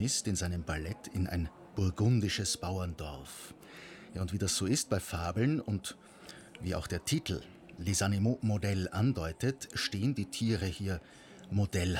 ist in seinem Ballett in ein burgundisches Bauerndorf. Ja, und wie das so ist bei Fabeln und wie auch der Titel Les Animaux Modèles andeutet, stehen die Tiere hier Modell